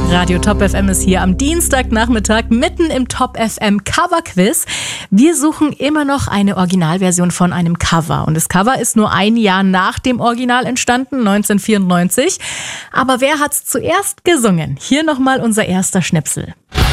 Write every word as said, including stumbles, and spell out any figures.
Radio Top F M ist hier am Dienstagnachmittag mitten im Top F M Cover Quiz. Wir suchen immer noch eine Originalversion von einem Cover. Und das Cover ist nur ein Jahr nach dem Original entstanden, neunzehnhundertvierundneunzig. Aber wer hat's zuerst gesungen? Hier nochmal unser erster Schnipsel.